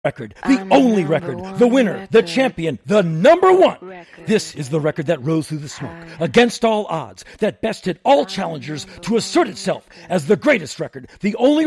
record, the only record, the winner, the champion, the number one. This is the record that rose through the smoke, against all odds, that bested all challengers to assert itself as the greatest record, the only